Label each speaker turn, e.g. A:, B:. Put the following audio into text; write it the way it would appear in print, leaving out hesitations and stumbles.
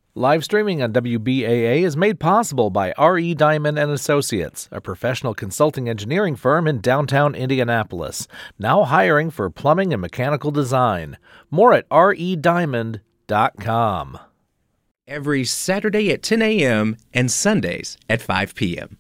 A: Live streaming on WBAA is made possible by R.E. Diamond & Associates, a professional consulting engineering firm in downtown Indianapolis, now hiring for plumbing and mechanical design. More at REDiamond.com.
B: Every Saturday at 10 a.m. and Sundays at 5 p.m.